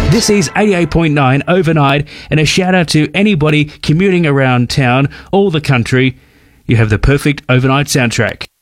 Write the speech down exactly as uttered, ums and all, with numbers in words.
This is eighty-eight point nine Overnight, and a shout out to anybody commuting around town or the country. You have the perfect overnight soundtrack.